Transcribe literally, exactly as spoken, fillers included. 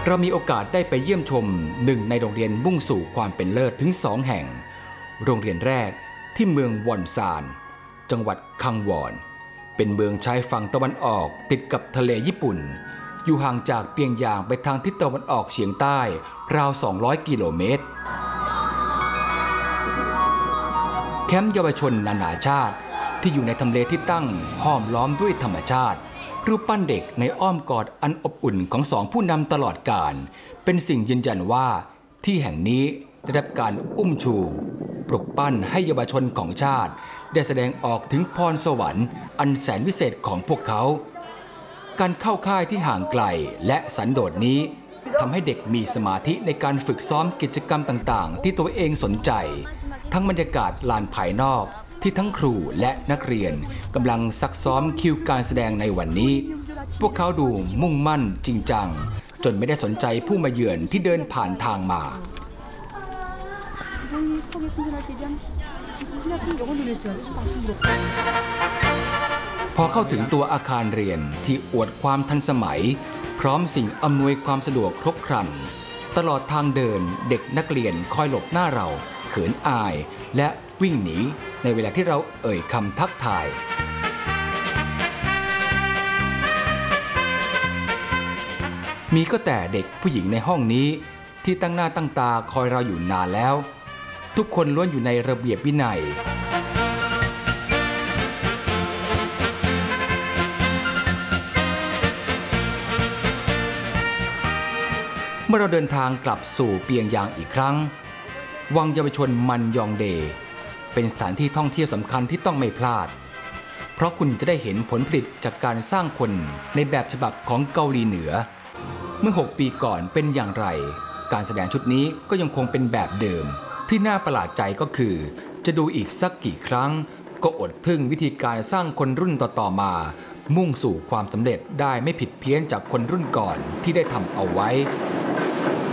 เรามีโอกาสได้ไปเยี่ยมชมหนึ่งในโรงเรียนมุ่งสู่ความเป็นเลิศถึงสองแห่งโรงเรียนแรกที่เมืองวอนซานจังหวัดคังวอนเป็นเมืองชายฝั่งตะวันออกติดกับทะเลญี่ปุ่นอยู่ห่างจากเปียงยางไปทางทิศตะวันออกเฉียงใต้ราวสองร้อยกิโลเมตรแคมป์เยาวชนนานาชาติที่อยู่ในทำเลที่ตั้งห้อมล้อมด้วยธรรมชาติรูปปั้นเด็กในอ้อมกอดอันอบอุ่นของสองผู้นำตลอดกาลเป็นสิ่งยืนยันว่าที่แห่งนี้ได้รับการอุ้มชูปลุกปั้นให้เยาวชนของชาติได้แสดงออกถึงพรสวรรค์อันแสนวิเศษของพวกเขาการเข้าค่ายที่ห่างไกลและสันโดษนี้ทำให้เด็กมีสมาธิในการฝึกซ้อมกิจกรรมต่างๆที่ตัวเองสนใจทั้งบรรยากาศลานภายนอกที่ทั้งครูและนักเรียนกำลังซักซ้อมคิวการแสดงในวันนี้พวกเขาดูมุ่งมั่นจริงจังจนไม่ได้สนใจผู้มาเยือนที่เดินผ่านทางมาพอเข้าถึงตัวอาคารเรียนที่อวดความทันสมัยพร้อมสิ่งอำนวยความสะดวกครบครันตลอดทางเดินเด็กนักเรียนคอยหลบหน้าเราเขินอายและวิ่งหนีในเวลาที่เราเอ่ยคำทักทายมีก็แต่เด็กผู้หญิงในห้องนี้ที่ตั้งหน้าตั้งตาคอยเราอยู่นานแล้วทุกคนล้วนอยู่ในระเบียบวินัยเมื่อเราเดินทางกลับสู่เปียงยางอีกครั้งวังเยาวชนมันยองเดเป็นสถานที่ท่องเที่ยวสำคัญที่ต้องไม่พลาดเพราะคุณจะได้เห็นผลผลิตจากการสร้างคนในแบบฉบับของเกาหลีเหนือเมื่อหกปีก่อนเป็นอย่างไรการแสดงชุดนี้ก็ยังคงเป็นแบบเดิมที่น่าประหลาดใจก็คือจะดูอีกสักกี่ครั้งก็อดทึ่งวิธีการสร้างคนรุ่นต่อๆมามุ่งสู่ความสำเร็จได้ไม่ผิดเพี้ยนจากคนรุ่นก่อนที่ได้ทำเอาไว้